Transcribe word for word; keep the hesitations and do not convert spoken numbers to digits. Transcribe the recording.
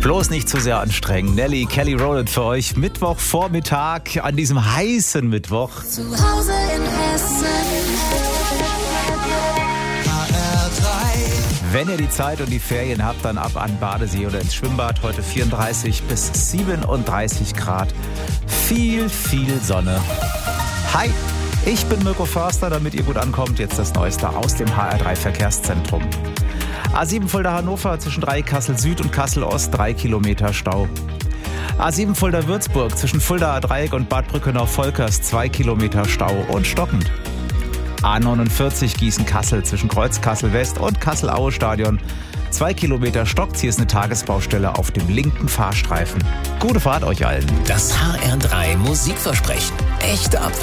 Bloß nicht zu sehr anstrengen. Nelly, Kelly Rowland für euch. Mittwochvormittag an diesem heißen Mittwoch. Zu Hause in Hessen. Wenn ihr die Zeit und die Ferien habt, dann ab an Badesee oder ins Schwimmbad. Heute vierunddreißig bis siebenunddreißig Grad. Viel, viel Sonne. Hi, ich bin Mirko Förster, damit ihr gut ankommt. Jetzt das Neueste aus dem H R drei Verkehrszentrum. A sieben Fulda-Hannover zwischen Dreieck-Kassel Süd und Kassel Ost, drei Kilometer Stau. A sieben Fulda-Würzburg zwischen Fulda-Dreieck und Bad Brückenau-Volkers, zwei Kilometer Stau und stockend. A neunundvierzig Gießen-Kassel zwischen Kreuz-Kassel-West und Kassel-Aue-Stadion, zwei Kilometer stockt. Hier ist eine Tagesbaustelle auf dem linken Fahrstreifen. Gute Fahrt euch allen. Das H R drei Musikversprechen. Echte Abwechslung.